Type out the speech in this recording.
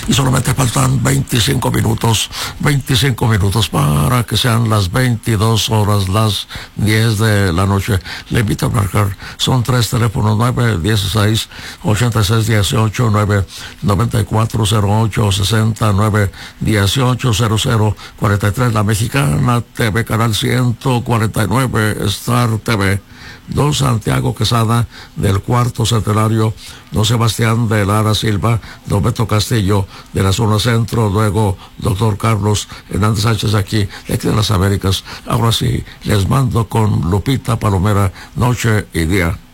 y solamente faltan 25 minutos para que sean las 22 horas, las 10 de la noche. Le invito a marcar, son 3 teléfonos, 916-8618, 99408-60, 918-0043, La Mexicana TV, canal 149, Star TV. Don Santiago Quesada, del Cuarto Centenario, don Sebastián de Lara Silva, don Beto Castillo, de la zona centro, luego doctor Carlos Hernández Sánchez aquí de las Américas. Ahora sí, les mando con Lupita Palomera, Noche y Día.